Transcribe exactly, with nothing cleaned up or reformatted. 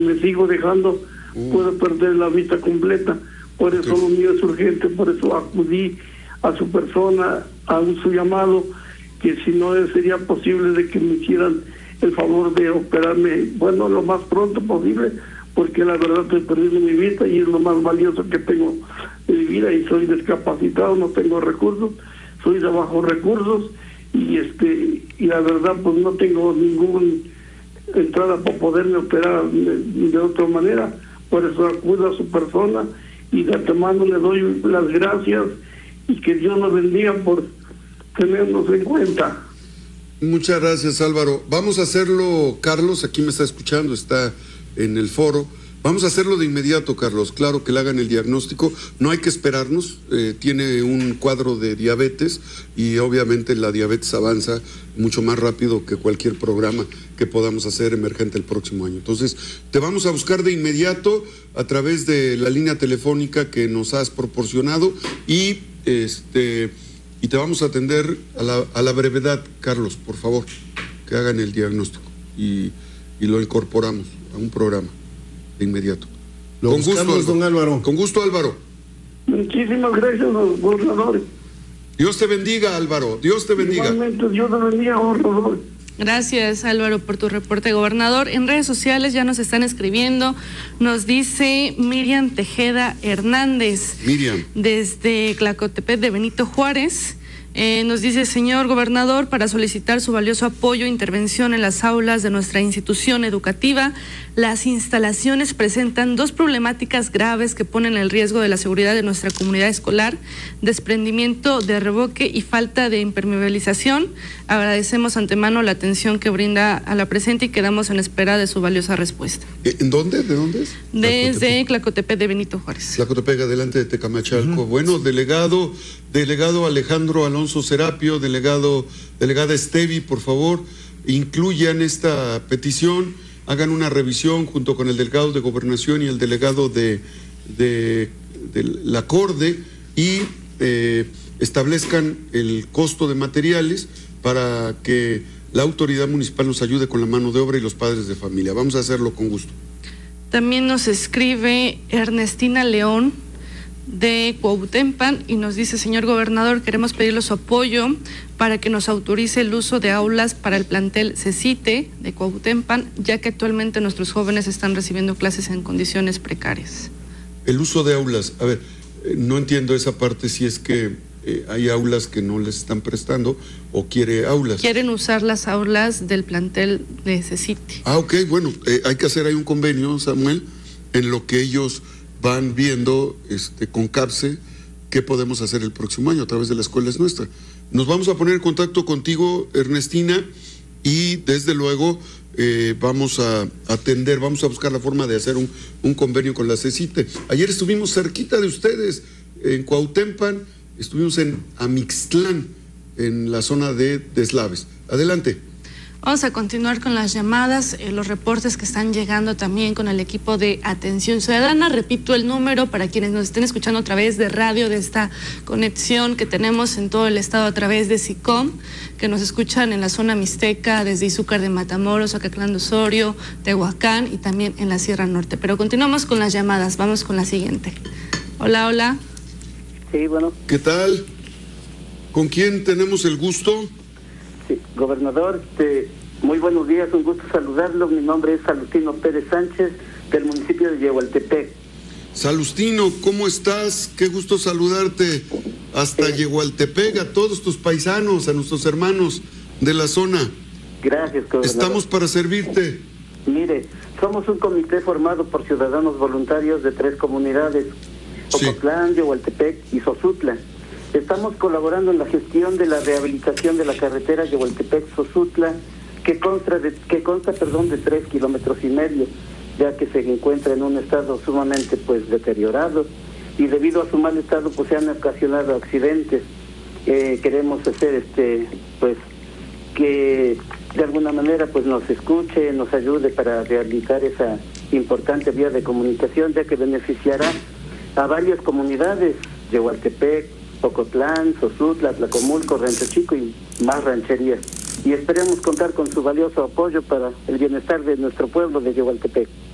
me sigo dejando, uh. puedo perder la vista completa. Por eso okay. lo mío es urgente, por eso acudí a su persona, a un, su llamado, que si no sería posible de que me hicieran el favor de operarme, bueno, lo más pronto posible, porque la verdad estoy perdiendo mi vista y es lo más valioso que tengo de mi vida, y soy discapacitado, no tengo recursos, soy de bajos recursos, y este y la verdad pues no tengo ninguna entrada para poderme operar de, de otra manera. Por eso acudo a su persona y de antemano le doy las gracias y que Dios nos bendiga por tenernos en cuenta. Muchas gracias, Álvaro. Vamos a hacerlo, Carlos, aquí me está escuchando, está en el foro. Vamos a hacerlo de inmediato, Carlos. Claro que le hagan el diagnóstico. No hay que esperarnos. Eh, tiene un cuadro de diabetes y obviamente la diabetes avanza mucho más rápido que cualquier programa que podamos hacer emergente el próximo año. Entonces, te vamos a buscar de inmediato a través de la línea telefónica que nos has proporcionado y este y te vamos a atender a la, a la brevedad, Carlos, por favor, que hagan el diagnóstico y, y lo incorporamos a un programa de inmediato. Lo con gusto, Álvaro. Don Álvaro. Con gusto, Álvaro. Muchísimas gracias, gobernador. Dios te bendiga, Álvaro. Dios te bendiga. Igualmente, Dios te bendiga, gobernador. Gracias, Álvaro, por tu reporte, gobernador. En redes sociales ya nos están escribiendo. Nos dice Miriam Tejeda Hernández. Miriam. Desde Tlacotepec de Benito Juárez. Eh, nos dice, señor gobernador, para solicitar su valioso apoyo e intervención en las aulas de nuestra institución educativa. Las instalaciones presentan dos problemáticas graves que ponen en riesgo de la seguridad de nuestra comunidad escolar: desprendimiento de revoque y falta de impermeabilización. Agradecemos antemano la atención que brinda a la presente y quedamos en espera de su valiosa respuesta. ¿En dónde? ¿De dónde es? Desde Tlacotepec de Benito Juárez. Tlacotepec, adelante de Tecamachalco. Uh-huh. Bueno, delegado, delegado Alejandro Alonso Serapio, delegado, delegada Estevi, por favor, incluyan esta petición, hagan una revisión junto con el delegado de Gobernación y el delegado de, de, de la CORDE y eh, establezcan el costo de materiales para que la autoridad municipal nos ayude con la mano de obra y los padres de familia. Vamos a hacerlo con gusto. También nos escribe Ernestina León de Cuauhtémoc y nos dice, señor gobernador, queremos pedirle su apoyo para que nos autorice el uso de aulas para el plantel CECITE de Cuauhtémoc, ya que actualmente nuestros jóvenes están recibiendo clases en condiciones precarias. El uso de aulas, a ver, eh, no entiendo esa parte, si es que eh, hay aulas que no les están prestando o quiere aulas. Quieren usar las aulas del plantel de CECITE. Ah, ok, bueno, eh, hay que hacer ahí un convenio, Samuel, en lo que ellos van viendo este, con CAPSE qué podemos hacer el próximo año a través de la escuela es nuestra. Nos vamos a poner en contacto contigo, Ernestina, y desde luego eh, vamos a atender, vamos a buscar la forma de hacer un, un convenio con la CECITE. Ayer estuvimos cerquita de ustedes, en Cuauhtémoc, estuvimos en Amixtlán, en la zona de Deslaves. Adelante. Vamos a continuar con las llamadas, eh, los reportes que están llegando también con el equipo de Atención Ciudadana. Repito el número para quienes nos estén escuchando a través de radio, de esta conexión que tenemos en todo el estado a través de SICOM, que nos escuchan en la zona mixteca, desde Izúcar de Matamoros, Acatlán de Osorio, Tehuacán y también en la Sierra Norte. Pero continuamos con las llamadas, vamos con la siguiente. Hola, hola. Sí, bueno. ¿Qué tal? ¿Con quién tenemos el gusto? Sí, gobernador, este, muy buenos días, un gusto saludarlo. Mi nombre es Salustino Pérez Sánchez, del municipio de Yehualtepec. Salustino, ¿cómo estás? Qué gusto saludarte hasta eh, Yehualtepec, a todos tus paisanos, a nuestros hermanos de la zona. Gracias, gobernador. Estamos para servirte. Mire, somos un comité formado por ciudadanos voluntarios de tres comunidades, Ocotlán, sí. Yehualtepec y Xosutla. Estamos colaborando en la gestión de la rehabilitación de la carretera Yehualtepec-Xosutla, que consta de, que consta, perdón, de tres kilómetros y medio, ya que se encuentra en un estado sumamente pues deteriorado y debido a su mal estado pues se han ocasionado accidentes. Eh, queremos hacer este pues que de alguna manera pues nos escuche, nos ayude para rehabilitar esa importante vía de comunicación, ya que beneficiará a varias comunidades, Yehualtepec, Ocotlán, Xosutla, Tlacomulco, Rancho Chico y más rancherías. Y esperemos contar con su valioso apoyo para el bienestar de nuestro pueblo de Yehualtepec.